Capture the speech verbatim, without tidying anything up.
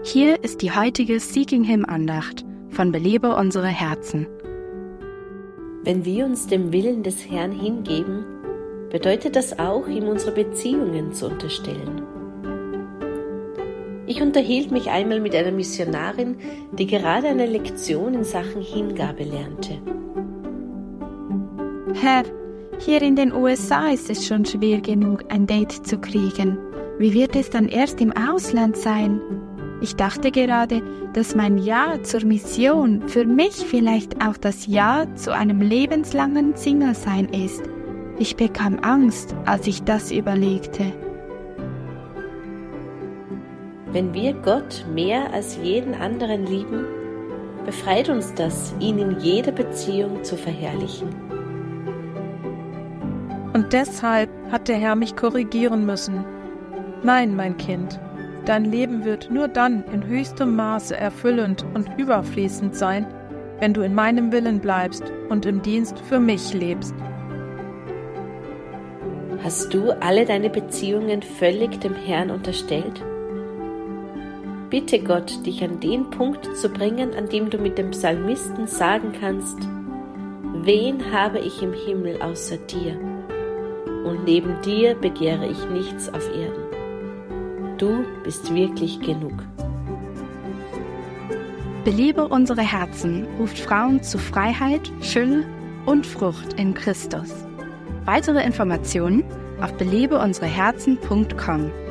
Hier ist die heutige Seeking Him Andacht von Belebe unsere Herzen. Wenn wir uns dem Willen des Herrn hingeben, bedeutet das auch, ihm unsere Beziehungen zu unterstellen. Ich unterhielt mich einmal mit einer Missionarin, die gerade eine Lektion in Sachen Hingabe lernte. Herr, hier in den U S A ist es schon schwer genug, ein Date zu kriegen. Wie wird es dann erst im Ausland sein? Ich dachte gerade, dass mein Ja zur Mission für mich vielleicht auch das Ja zu einem lebenslangen Single-Sein ist. Ich bekam Angst, als ich das überlegte. Wenn wir Gott mehr als jeden anderen lieben, befreit uns das, ihn in jeder Beziehung zu verherrlichen. Und deshalb hat der Herr mich korrigieren müssen. Nein, mein Kind, dein Leben wird nur dann in höchstem Maße erfüllend und überfließend sein, wenn du in meinem Willen bleibst und im Dienst für mich lebst. Hast du alle deine Beziehungen völlig dem Herrn unterstellt? Bitte Gott, dich an den Punkt zu bringen, an dem du mit dem Psalmisten sagen kannst: Wen habe ich im Himmel außer dir? Und neben dir begehre ich nichts auf Erden. Du bist wirklich genug. Belebe unsere Herzen ruft Frauen zu Freiheit, Fülle und Frucht in Christus. Weitere Informationen auf belebe unsere herzen punkt com.